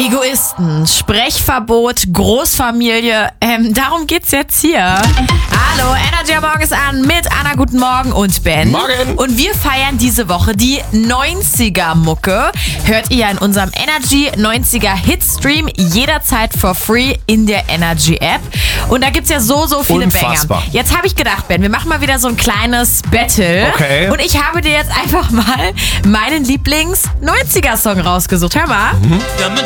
Egoisten, Sprechverbot, Großfamilie, darum geht's jetzt hier. Hallo, Energy am Morgen ist an mit Anna, guten Morgen und Ben. Morgen. Und wir feiern diese Woche die 90er-Mucke. Hört ihr in unserem Energy 90er Hitstream jederzeit for free in der Energy App. Und da gibt's ja so viele Unfassbar. Banger. Jetzt habe ich gedacht, Ben, wir machen mal wieder so ein kleines Battle. Okay. Und ich habe dir jetzt einfach mal meinen Lieblings-90er-Song rausgesucht. Hör mal. Damit